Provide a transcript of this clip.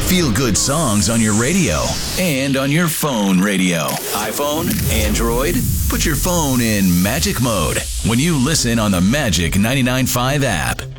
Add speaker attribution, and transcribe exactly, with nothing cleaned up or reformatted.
Speaker 1: feel-good songs on your radio and on your phone radio. iPhone, Android, put your phone in magic mode when you listen on the Magic ninety-nine point five app.